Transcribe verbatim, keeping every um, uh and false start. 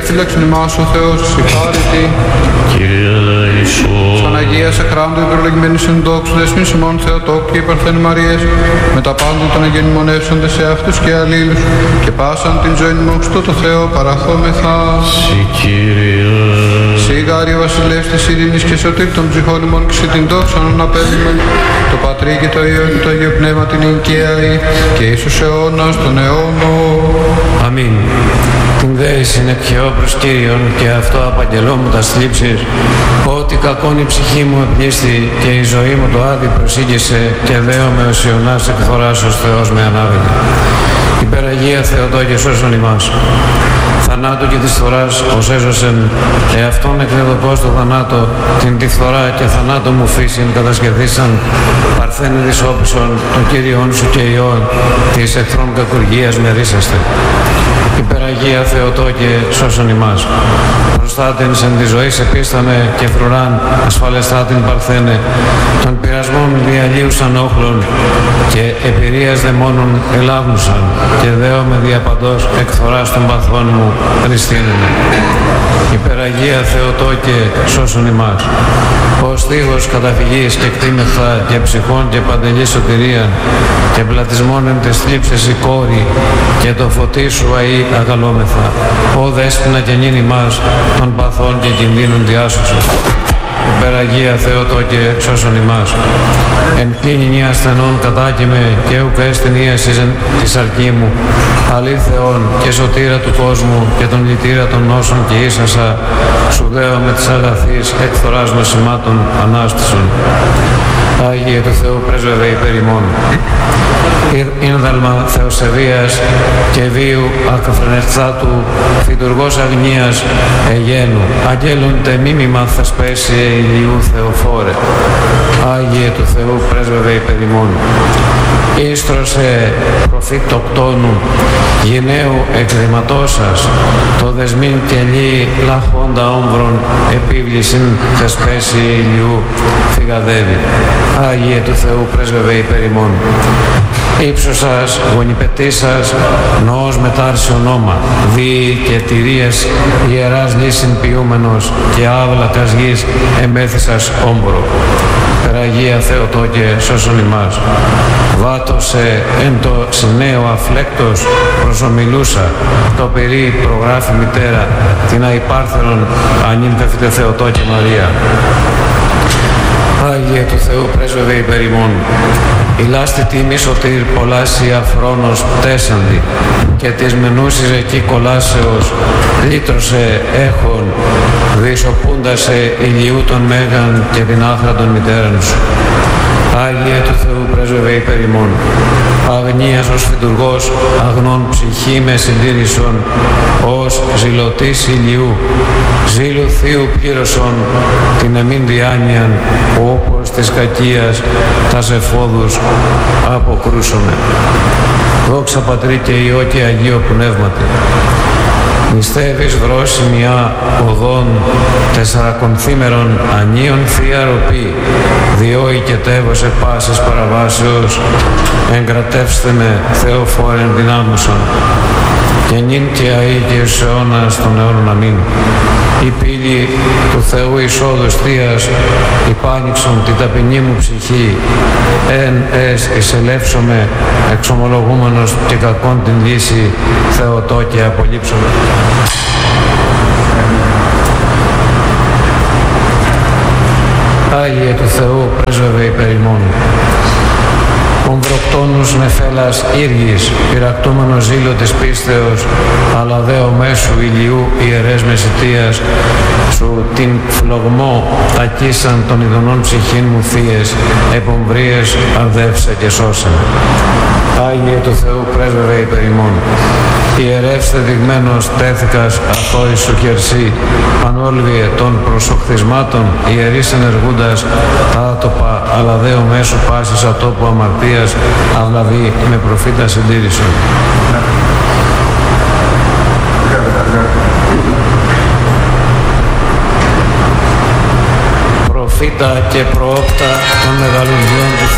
Εφύλαξον ημάς ο Θεός, συγχάρητη. Κύριε ελέησον. Σαν Αγία σε χράντου υπερλεγμένης εν δόξου δεσμής ημών Θεοτόκου και υπερθένη Μαρίας, με τα πάντων των αγενημονεύσαντες σε αυτούς και αλλήλους, και πάσαν την ζωή μόξτο το Θεό παραθόμεθα. Συ Κύριε. Σιγάρι ο βασιλεύς της ειρήνης και σωτήρ των ψυχών ημών και σε την δόξα να παίρνουμε το Πατρί και το Υιό και το Αγίο Πνεύμα την οικαίαη και εις αιώνας των αιώνων. Αμήν. Την δέηση είναι πιο προς Κύριον και αυτό απαγγελώ μου τα θλίψεις, ότι κακόν η ψυχή μου επνίστη και η ζωή μου το άδει προσήγησε και δέομαι ως Ιωνάς εκφοράς ως Θεός με ανάβεται. Υπεραγία Θεοτόκε σώσον ημάς. Θανάτου και της φθοράς ως έσωσεν, εαυτόν εκδεδοπός το θανάτο, την τη φθορά και θανάτο μου φύσιν κατασκευήσαν, παρθένε της όπισον, των Κύριων σου και Υιών, της εχθρών κακουργίας μερίσαστε. Υπεραγία Θεοτόκε σώσον ημάς. Προστάτην εν τη ζωή σε πίσταμε και φρουράν ασφαλεστάτην παρθένε, των πειρασμών διαλύουσαν όχλων και εμπειρίας δαιμόνων ελάβνουσαν και δέομαι διαπαντός εκθοράς των παθών μου χριστίνενε. Υπεραγία Θεοτόκε σώσον ημάς. Ο στίγος καταφυγής και κτήμεθα και ψυχών και παντελή σωτηρία και πλατισμόν εν τες θλίψεις η κόρη και το φωτί σου αΐ αγαλόμεθα. Ω δέσποινα και νυν ημάς των παθών και κινδύνων διάσωσο. Υπεραγία Θεοτόκε σώσον ημάς. Εν κλίνη ασθενών κατάκημε και ουκ έστιν ίασης τη αρκή μου. Αλλή Θεόν και σωτήρα του κόσμου και τον λυτήρα των νόσων και ίσασα σου δέω με τις αγαθείς εκθοράς νοσημάτων ανάστησον. Άγιε του Θεού πρέσβευε υπέρ ημών. Ήνδαλμα θεοσεβίας και βίου ακαφρενερθάτου, φυτουργός αγνίας εγένου, αγγέλων τε μίμημα θα σπέσει ηλιού Θεοφόρε. Άγιε του Θεού πρέσβευε υπέρ ημών. Ίστρωσε προφήτοκτόνου, γυναίου εκδηματώσας, το δεσμήν κελί λαχόντα όμβρον, επίβλησιν θεσπέσει ηλιού φυγαδεύει. Άγιε του Θεού πρέσβευε υπέρ ημών. Ήψος σας, γονιπετής σας, νοός μετάρσιο νόμα, δίη και τηρίες ιεράς λύσιν ποιούμενος και άβλακας γης εμπέθησας όμπρο. Περαγία Θεοτόκε σώσον ημάς. Βάτωσε εν το συνέο αφλέκτος προσομιλούσα, το περί προγράφει μητέρα, την αϊπάρθερον ανήν πέφτε Θεοτόκε Μαρία. Άγιε του Θεού πρέσβευε υπέρ ημών. Η λάστη τιμή σωτήρ πολλάσια αφρόνος πτέσαντη και της μενούσης εκεί κολάσεως λύτρωσε έχων δυσοπούντασε ηλιού των μέγαν και την άχρα των μητέραν σου. Άγιε του Θεού πρέσβευε υπέρ ημών. Αγνίας ως φυτουργός αγνών ψυχή με συντήρησον, ως ζηλωτής ηλιού, ζήλου θείου πλήρωσον, την εμήν διάνοιαν, όπως της κακίας τας εφόδους αποκρούσομαι. Δόξα Πατρί και Υιό και Αγίο Πνεύματι. Νηστεύεις βρώσιμιά οδόν τεσσαρακονθήμερον ανίον θεία ροπή, διόη και τεύωσε πάσης παραβάσεως, εγκρατεύστε με Θεοφόρεν δυνάμωσον, και νυν και αεί και εις αιώνας των αιώνων αμήν. Η πύλη του Θεού εισόδους θείας, υπάνοιξον την ταπεινή μου ψυχή, εν εσ εισελεύσομαι, εξομολογούμενος και κακόν την λύση, Θεοτόκε απολύψομαι. Άγιε του Θεού πρέσβευε υπέρ ημών. Ομβροκτόνους νεφέλας ήργης, πυρακτούμενο ζήλο της πίστεως, αλλά δέο μέσου ηλιού ιερές μεσητείας, σου την φλογμό ακίσαν των ειδονών ψυχήν μου θείες, επομβρίες αρδεύσε και σώσε. Άγιε του Θεού πρέσβευε υπέρ ημών. Ιερεύστε δειγμένος τέθηκας αθώης σου χερσί, πανόλβιε των προσοχθισμάτων, ιερείς ενεργούντας τα άτοπα, αλλά δέο μέσου πάσης ατόπου αμαρτίας, αυλαβή με προφήτα συντήρησον. Προφήτα και προόπτα των μεγαλουργιών του